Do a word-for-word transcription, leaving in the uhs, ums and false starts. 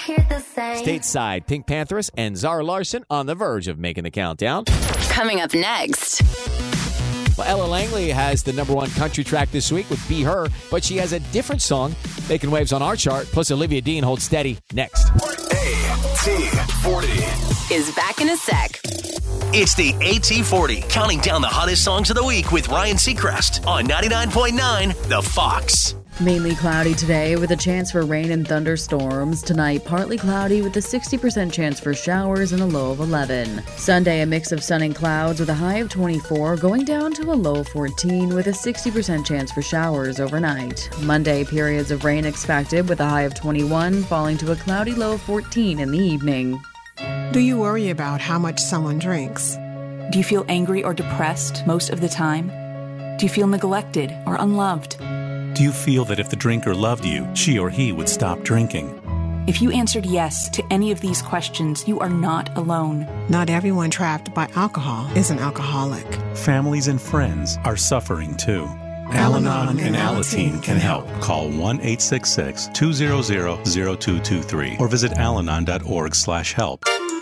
hear the same. Stateside, Pink Panthers and Zara Larsson on the verge of making the countdown. Coming up next. Well, Ella Langley has the number one country track this week with Be Her, but she has a different song making waves on our chart. Plus, Olivia Dean holds steady next. A T forty is back in a sec. It's the A T forty, counting down the hottest songs of the week with Ryan Seacrest on ninety-nine point nine The Fox. Mainly cloudy today with a chance for rain and thunderstorms. Tonight, partly cloudy with a sixty percent chance for showers and a low of eleven. Sunday, a mix of sun and clouds with a high of twenty-four, going down to a low of fourteen with a sixty percent chance for showers overnight. Monday, periods of rain expected with a high of twenty-one, falling to a cloudy low of fourteen in the evening. Do you worry about how much someone drinks? Do you feel angry or depressed most of the time? Do you feel neglected or unloved? Do you feel that if the drinker loved you, she or he would stop drinking? If you answered yes to any of these questions, you are not alone. Not everyone trapped by alcohol is an alcoholic. Families and friends are suffering too. Al-Anon and Alateen can help. Call one eight six six, two zero zero, zero two two three or visit alanon dot org slash help.